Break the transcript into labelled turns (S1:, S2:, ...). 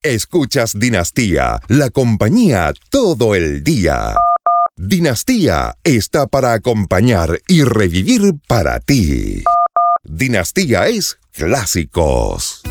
S1: Escuchas Dinastía, la compañía todo el día. Dinastía está para acompañar y revivir para ti. Dinastía es clásicos.